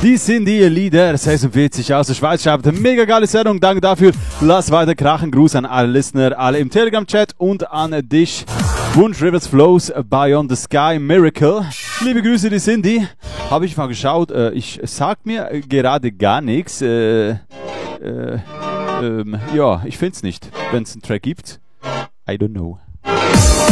Die sind die Lieder 46 aus der Schweiz. Schreibt mega geile Sendung. Danke dafür. Lass weiter krachen. Gruß an alle Listener, alle im Telegram-Chat und an dich. Wunsch Rivers Flows, Beyond the Sky, Miracle. Liebe Grüße, die Cindy. Habe ich mal geschaut. Ich sag mir gerade gar nichts. Ja, ich find's nicht. Wenn es einen Track gibt. I don't know.